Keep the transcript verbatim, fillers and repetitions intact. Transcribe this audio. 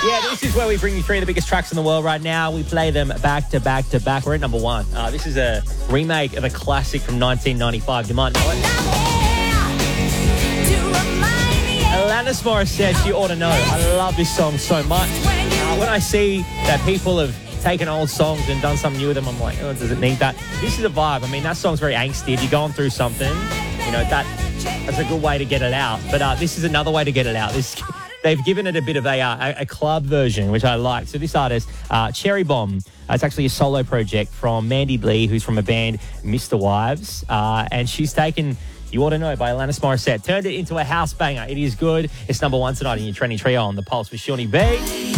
Yeah, this is where we bring you three of the biggest tracks in the world right now. We play them back to back to back. We're at number one. Uh, this is a remake of a classic from nineteen ninety-five. You might know it. Alanis Morissette, You Ought to Know. I love this song so much. Uh, when I see that people have taken old songs and done something new with them, I'm like, oh, does it need that? This is a vibe. I mean, that song's very angsty. If you're going through something, you know, that that's a good way to get it out. But uh, this is another way to get it out. This They've given it a bit of a, uh, a club version, which I like. So this artist, uh, Cherry Bomb, uh, it's actually a solo project from Mandy Lee, who's from a band, Mister Wives. Uh, and she's taken You Ought to Know by Alanis Morissette, turned it into a house banger. It is good. It's number one tonight in your trending trio on The Pulse with Shawnee B.